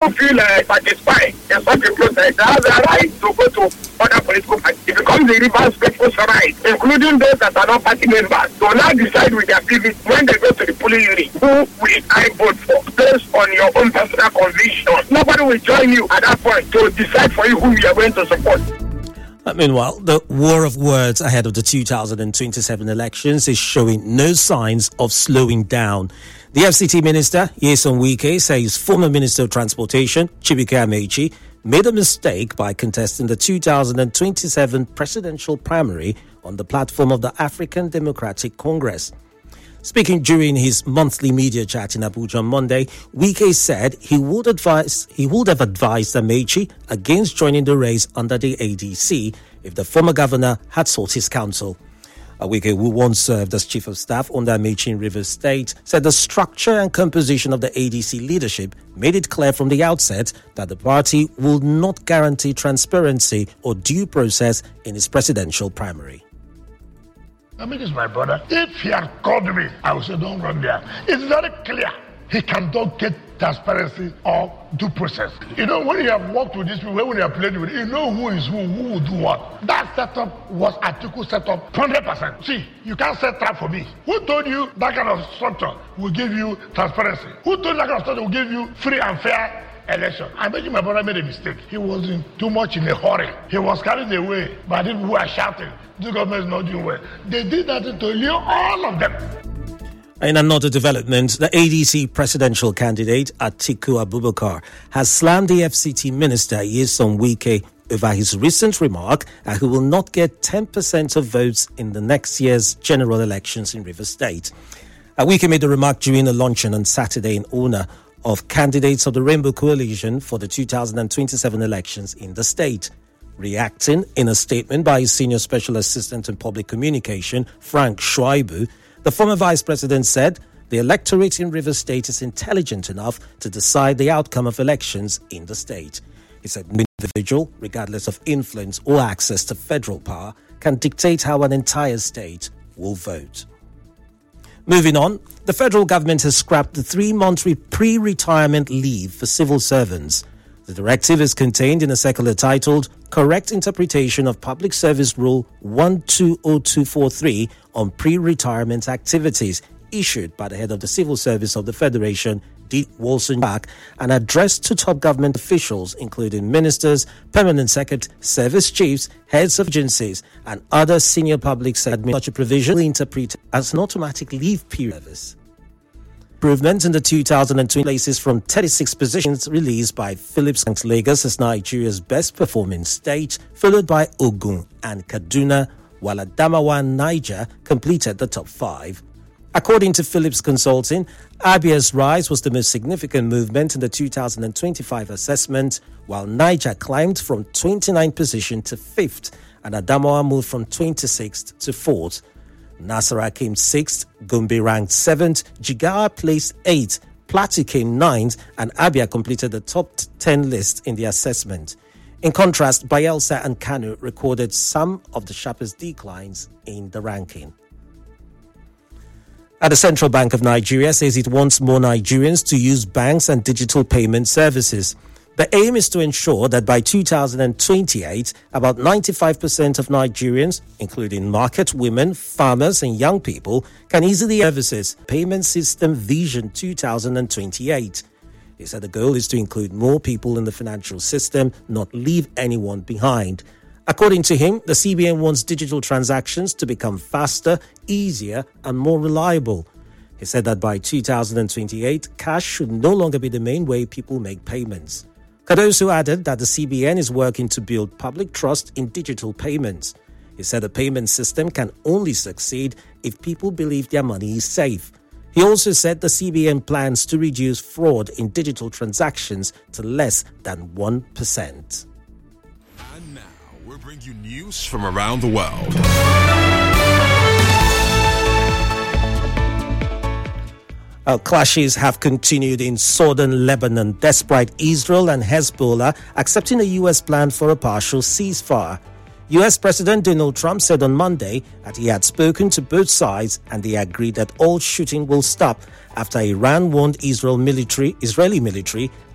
to feel satisfied in such a process. They have the right to go to other political parties. It becomes the Rivers people's right, including those that are not party members, to now decide with their PVC when they go to the polling unit who will I vote for based on your own personal conviction. Nobody will join you at that point to decide for you who you are going to support. Meanwhile, the war of words ahead of the 2027 elections is showing no signs of slowing down. The FCT Minister, Nyesom Wike, says former Minister of Transportation, Chibuike Amaechi, made a mistake by contesting the 2027 presidential primary on the platform of the African Democratic Congress. Speaking during his monthly media chat in Abuja on Monday, Wike said he would have advised Amaechi against joining the race under the ADC if the former governor had sought his counsel. Wike, who once served as chief of staff under Amaechi in Rivers State, said the structure and composition of the ADC leadership made it clear from the outset that the party will not guarantee transparency or due process in its presidential primary. Amaechi is my brother. If he had called me, I would say don't run there. It's very clear. He cannot get transparency or due process. You know, when you have worked with these people, when you have played with it, you know who is who will do what. That setup was Atiku set up 100%. See, you can't set trap for me. Who told you that kind of structure will give you transparency? Who told you that kind of structure will give you free and fair election? I bet you my brother made a mistake. He was too much in a hurry. He was carried away by people who are shouting, the government is not doing well. They did that to lure all of them. In another development, the ADC presidential candidate Atiku Abubakar has slammed the FCT minister Nyesom Wike over his recent remark that he will not get 10% of votes in the next year's general elections in Rivers State. Wike made the remark during a luncheon on Saturday in honor of candidates of the Rainbow Coalition for the 2027 elections in the state. Reacting in a statement by his senior special assistant in public communication, Frank Shuaibu, the former vice president said the electorate in Rivers State is intelligent enough to decide the outcome of elections in the state. He said no individual, regardless of influence or access to federal power, can dictate how an entire state will vote. Moving on, the federal government has scrapped the 3-month pre-retirement leave for civil servants. The directive is contained in a circular titled Correct Interpretation of Public Service Rule 120243 on Pre-Retirement Activities, issued by the head of the Civil Service of the Federation, D. Wolson-Jack, and addressed to top government officials, including ministers, permanent secretaries, service chiefs, heads of agencies, and other senior public sector. Such a provision will interpret as an automatic leave period. Improvement in the 2020 places from 36 positions released by Phillips ranks Lagos as Nigeria's best performing state, followed by Ogun and Kaduna, while Adamawa and Niger completed the top 5. According to Phillips Consulting, Abia's rise was the most significant movement in the 2025 assessment, while Niger climbed from 29th position to 5th, and Adamawa moved from 26th to 4th. Nasarawa came 6th, Gombe ranked 7th, Jigawa placed 8th, Plateau came 9th, and Abia completed the top 10 list in the assessment. In contrast, Bayelsa and Kano recorded some of the sharpest declines in the ranking. The Central Bank of Nigeria says it wants more Nigerians to use banks and digital payment services. The aim is to ensure that by 2028, about 95% of Nigerians, including market women, farmers, and young people, can easily services Payment System Vision 2028. He said the goal is to include more people in the financial system, not leave anyone behind. According to him, the CBN wants digital transactions to become faster, easier, and more reliable. He said that by 2028, cash should no longer be the main way people make payments. Cardoso added that the CBN is working to build public trust in digital payments. He said the payment system can only succeed if people believe their money is safe. He also said the CBN plans to reduce fraud in digital transactions to less than 1%. And now we'll bring you news from around the world. Clashes have continued in southern Lebanon despite Israel and Hezbollah accepting a U.S. plan for a partial ceasefire. U.S. President Donald Trump said on Monday that he had spoken to both sides and they agreed that all shooting will stop after Iran warned Israeli military